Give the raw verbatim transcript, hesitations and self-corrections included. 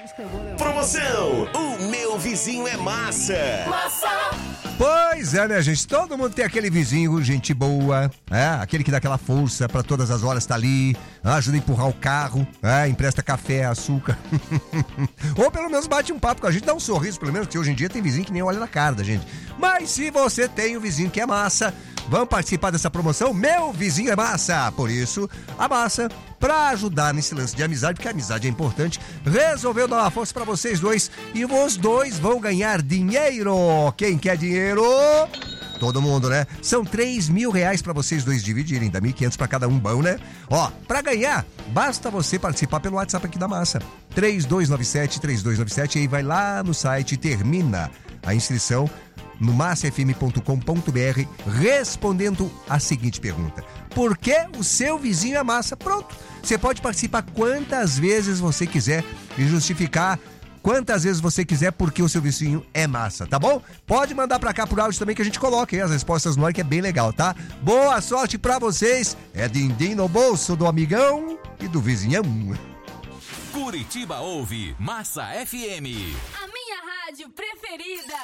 Promoção, o meu vizinho é massa. Massa. Pois é, né, gente? Todo mundo tem aquele vizinho, gente boa, é, aquele que dá aquela força pra todas as horas tá ali, ajuda a empurrar o carro, é, empresta café, açúcar. Ou pelo menos bate um papo com a gente, dá um sorriso, pelo menos, porque hoje em dia tem vizinho que nem olha na cara da gente. Mas se você tem um vizinho que é massa, vamos participar dessa promoção, Meu Vizinho é Massa. Por isso, a Massa, pra ajudar nesse lance de amizade, porque a amizade é importante, resolveu dar uma força pra vocês dois e os dois vão ganhar dinheiro. Quem quer dinheiro? Todo mundo, né? São três mil reais pra vocês dois dividirem, dá mil e quinhentos pra cada um, bom, né? Ó, pra ganhar, basta você participar pelo WhatsApp aqui da Massa, três dois nove sete, três dois nove sete, e aí vai lá no site e termina a inscrição no massa f m ponto com ponto b r respondendo a seguinte pergunta: por que o seu vizinho é massa? Pronto, você pode participar quantas vezes você quiser e justificar quantas vezes você quiser porque o seu vizinho é massa, tá bom? Pode mandar pra cá por áudio também que a gente coloca aí as respostas no ar, que é bem legal, tá? Boa sorte pra vocês, é din-din no bolso do amigão e do vizinhão. Curitiba ouve Massa F M. A minha rádio preferida.